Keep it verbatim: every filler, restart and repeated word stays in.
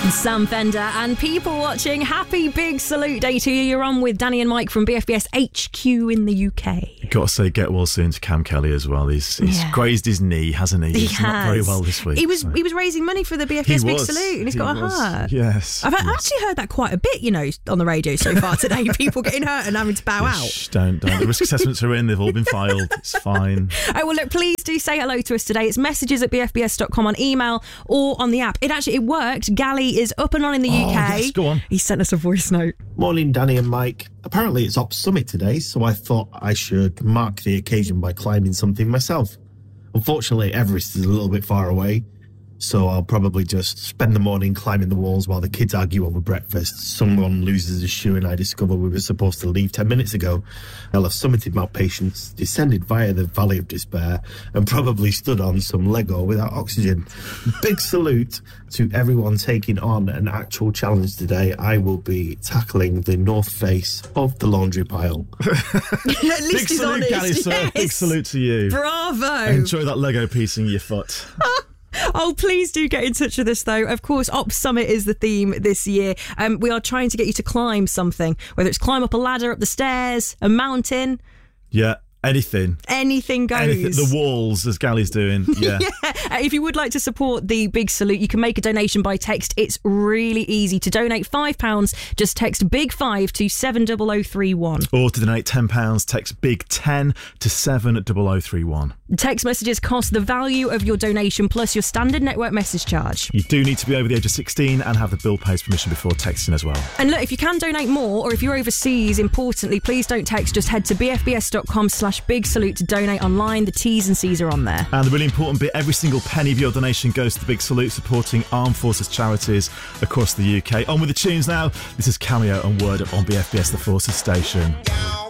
Sam Fender and people watching, happy big salute day to you. You're on with Danny and Mike from B F B S H Q in the U K. Got to say, get well soon to Cam Kelly as well. He's, he's Yeah. grazed his knee, hasn't he? He He's not very has. well this week. He was so. he was raising money for the B F B He S Big was. Salute, and he's He got a was. heart. Yes. I've yes. actually heard that quite a bit, you know, on the radio so far today. People getting hurt and having to bow out. Shh, don't, don't. The risk assessments are in. They've all been filed. It's fine. Oh, well, look, please do say hello to us today. It's messages at b f b s dot com on email or on the app. It actually, it worked. Gally is up and on in the U K. Oh, yes, go on. He sent us a voice note. Morning, Danny and Mike. Apparently it's Ops Summit today, so I thought I should mark the occasion by climbing something myself. Unfortunately, Everest is a little bit far away, so I'll probably just spend the morning climbing the walls while the kids argue over breakfast. Someone loses a shoe and I discover we were supposed to leave ten minutes ago. I'll have summited Mount Patience, descended via the Valley of Despair, and probably stood on some Lego without oxygen. Big salute to everyone taking on an actual challenge today. I will be tackling the north face of the laundry pile. At least Big he's salute, honest. Gally, sir. Yes. Big salute to you. Bravo. Enjoy that Lego piece in your foot. Oh, please do get in touch with us, though. Of course, Ops Summit is the theme this year. Um, we are trying to get you to climb something, whether it's climb up a ladder, up the stairs, a mountain, Yeah, anything. anything goes. Anything. The walls, as Gally's doing. Yeah. Yeah. Uh, if you would like to support the Big Salute, you can make a donation by text. It's really easy. To donate five pounds, just text Big five to seven zero zero three one. Or to donate ten pounds, text Big ten to seven zero zero three one. Text messages cost the value of your donation plus your standard network message charge. You do need to be over the age of sixteen and have the bill pays permission before texting as well. And look, if you can donate more, or if you're overseas, importantly, please don't text. Just head to b f b s dot com slash big salute to donate online. The T's and C's are on there. And the really important bit, every single penny of your donation goes to the Big Salute, supporting armed forces charities across the U K. On with the tunes now. This is Cameo and Word Up on B F B S The Forces Station.